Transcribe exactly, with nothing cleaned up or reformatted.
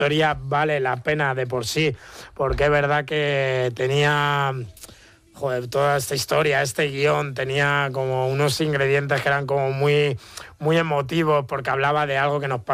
historia vale la pena de por sí, porque es verdad que tenía... Joder, toda esta historia, este guión tenía como unos ingredientes que eran como muy, muy emotivos, porque hablaba de algo que nos